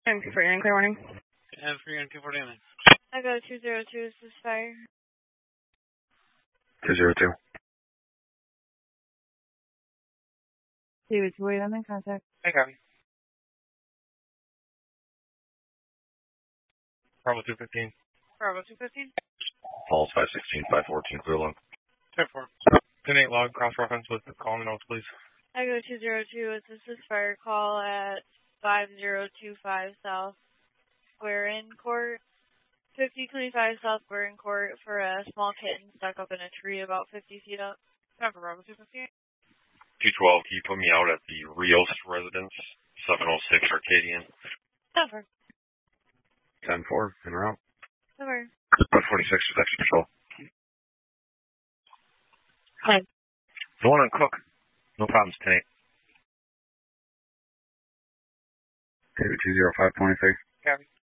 For Erin, clear warning. And for Erin, 249. I go 202, is this fire? 202. David, wait, I'm in contact. Hey, copy. Bravo 215. Bravo 215. Falls 516, 514, clear log. 10-4. 10-8 log, cross-reference with the call and notes, please. I go 202, is this fire call at 5025 South Square in Court? 5025 South Square in Court for a small kitten stuck up in a tree about 50 feet up. Time for Bravo 215. 212, can you put me out at the Rios residence, 706 Arcadian? Cover. 10-4, in or out? Cover. 146 is extra patrol. Hi. The one on Cook. No problems, 10-8. 20523. Copy.